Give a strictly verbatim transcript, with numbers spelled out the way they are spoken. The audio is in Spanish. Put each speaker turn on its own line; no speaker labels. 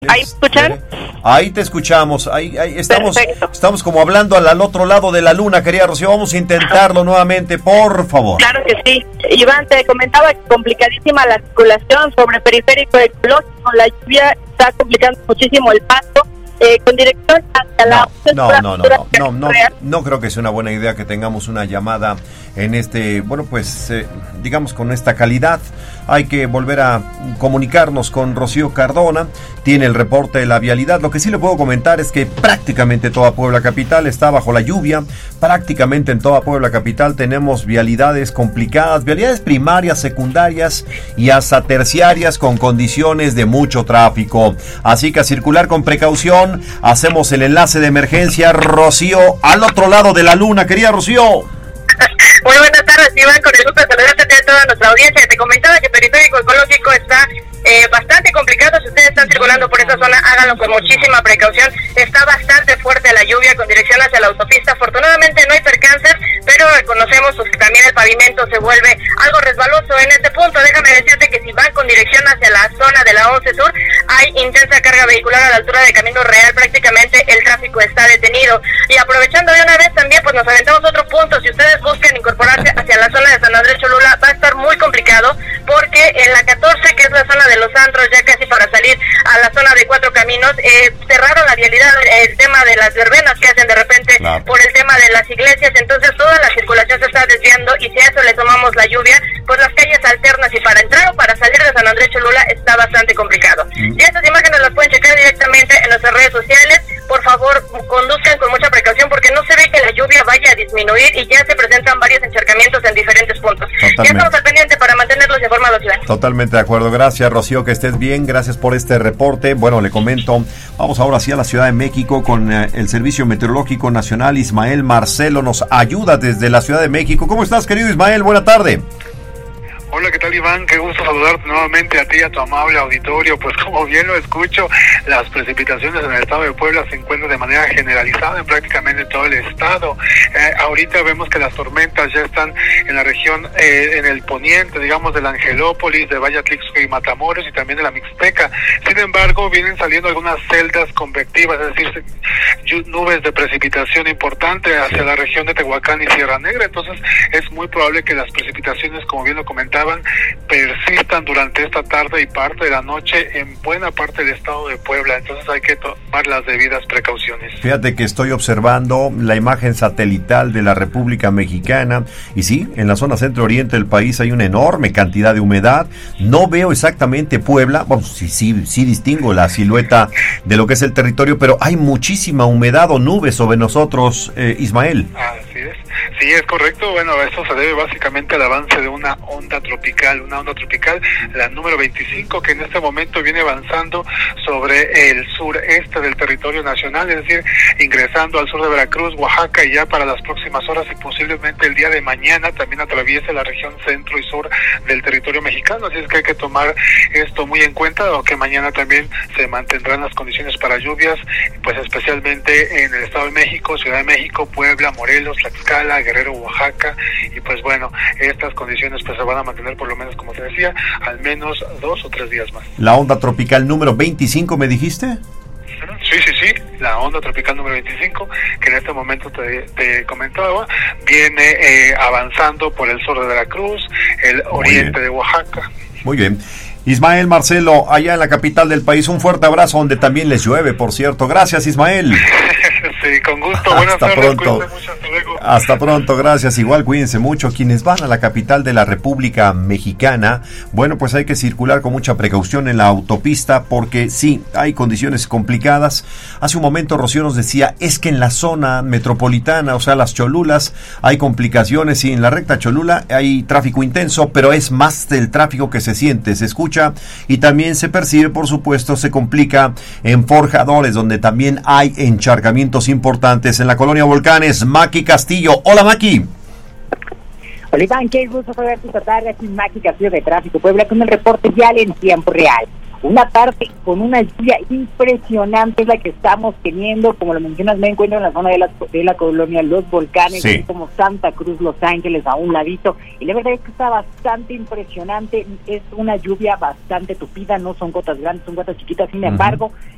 ¿Ahí me escuchan?
Ahí te escuchamos, ahí, ahí estamos,
Perfecto.
estamos como hablando al, al otro lado de la luna, querida Rocío. Vamos a intentarlo nuevamente, por favor.
Claro que sí. Iván, te comentaba que complicadísima la circulación sobre Periférico Ecológico. La lluvia está complicando muchísimo el paso eh, con dirección hacia la...
No, no, no, no, no, no, no, no creo que sea una buena idea que tengamos una llamada en este, bueno, pues, eh, digamos con esta calidad. Hay que volver a comunicarnos con Rocío Cardona, tiene el reporte de la vialidad. Lo que sí le puedo comentar es que prácticamente toda Puebla Capital está bajo la lluvia, prácticamente en toda Puebla Capital tenemos vialidades complicadas, vialidades primarias, secundarias y hasta terciarias con condiciones de mucho tráfico. Así que a circular con precaución, hacemos el enlace de emergencia. Rocío, al otro lado de la luna, querida Rocío.
Muy buenas tardes, Iván, con el gusto de saludarte a toda nuestra audiencia. Te comentaba que Periférico Ecológico está eh, bastante complicado. Si ustedes están circulando por esta zona, háganlo con muchísima precaución. Está bastante fuerte la lluvia con dirección hacia la autopista. Afortunadamente no hay percances, pero reconocemos pues, que también el pavimento se vuelve algo resbaloso en este punto. Déjame decirte que si van con dirección hacia la zona de la once Sur, hay intensa carga vehicular a la altura de Camino Real. Prácticamente el tráfico está detenido. Y aprovechando de una vez también, pues nos aventamos otro punto. Si ustedes buscan incorporarse hacia la zona de San Andrés Cholula, va a estar muy complicado, porque en la catorce, que es la zona de los antros, ya casi para salir a la zona de Cuatro Caminos, eh, cerraron la vialidad, el tema de las verbenas que hacen de repente claro. por el tema de las iglesias. Entonces toda la circulación se está desviando, y si a eso le sumamos la lluvia, pues las calles alternas y para entrar o para salir de San Andrés Cholula está bastante complicado. Mm. Y estas imágenes las pueden checar directamente en nuestras redes sociales. Por favor, conduzcan con mucha precaución, porque no se ve que la lluvia vaya a disminuir y ya se presentan varios encharcamientos en diferentes puntos. Totalmente. Ya estamos al pendiente para mantenerlos informados, Iván.
Totalmente de acuerdo. Gracias, Rocío, que estés bien. Gracias por este reporte. Bueno, le comento, vamos ahora sí a la Ciudad de México con eh, el Servicio Meteorológico Nacional. Ismael Marcelo nos ayuda desde la Ciudad de México. ¿Cómo estás, querido Ismael? Buena tarde.
Hola, ¿qué tal, Iván? Qué gusto saludarte nuevamente a ti y a tu amable auditorio. Pues como bien lo escucho, las precipitaciones en el estado de Puebla se encuentran de manera generalizada en prácticamente todo el estado. Eh, ahorita vemos que las tormentas ya están en la región, eh, en el poniente, digamos, de la Angelópolis, de Valle Atlixco y Matamoros, y también de la Mixteca. Sin embargo, vienen saliendo algunas celdas convectivas, es decir, nubes de precipitación importante hacia la región de Tehuacán y Sierra Negra. Entonces, es muy probable que las precipitaciones, como bien lo comentaba, persistan durante esta tarde y parte de la noche en buena parte del estado de Puebla. Entonces hay que tomar las debidas precauciones.
Fíjate que estoy observando la imagen satelital de la República Mexicana, y sí, en la zona centro-oriente del país hay una enorme cantidad de humedad. No veo exactamente Puebla, bueno, sí, sí, sí distingo la silueta de lo que es el territorio, pero hay muchísima humedad o nubes sobre nosotros, eh, Ismael.
Así es. Sí, es correcto. Bueno, esto se debe básicamente al avance de una onda tropical, una onda tropical, la número veinticinco, que en este momento viene avanzando sobre el sureste del territorio nacional, es decir, ingresando al sur de Veracruz, Oaxaca, y ya para las próximas horas y posiblemente el día de mañana también atraviese la región centro y sur del territorio mexicano. Así es que hay que tomar esto muy en cuenta, dado que mañana también se mantendrán las condiciones para lluvias, pues especialmente en el Estado de México, Ciudad de México, Puebla, Morelos, Tlaxcala, Guerrero, Oaxaca, y pues bueno, estas condiciones pues se van a mantener, por lo menos, como te decía, al menos dos o tres días más.
La onda tropical número veinticinco, ¿me dijiste?
Sí, sí, sí, la onda tropical número veinticinco, que en este momento te, te comentaba, viene eh, avanzando por el sur de Veracruz, el oriente de Oaxaca.
Muy bien. Ismael Marcelo, allá en la capital del país, un fuerte abrazo, donde también les llueve, por cierto. Gracias, Ismael.
Sí, con gusto. Buenas
hasta
tardes.
Pronto.
Mucho, hasta luego.
Hasta pronto, gracias. Igual cuídense mucho. Quienes van a la capital de la República Mexicana, bueno, pues hay que circular con mucha precaución en la autopista, porque sí, hay condiciones complicadas. Hace un momento Rocío nos decía, es que en la zona metropolitana, o sea, las Cholulas, hay complicaciones, y en la recta Cholula hay tráfico intenso, pero es más del tráfico que se siente, se escucha y también se percibe, por supuesto. Se complica en Forjadores, donde también hay encharcamientos importantes. En la colonia Volcanes, Maki Castillo. Hola, Maki.
Hola, Iván, qué gusto saludarte esta tarde aquí en Maki Castillo de Tráfico Puebla con el reporte vial en tiempo real. Una tarde con una lluvia impresionante es la que estamos teniendo. Como lo mencionas, me encuentro en la zona de la, de la colonia Los Volcanes, sí, como Santa Cruz, Los Ángeles, a un ladito, y la verdad es que está bastante impresionante. Es una lluvia bastante tupida, no son gotas grandes, son gotas chiquitas. Sin uh-huh. embargo,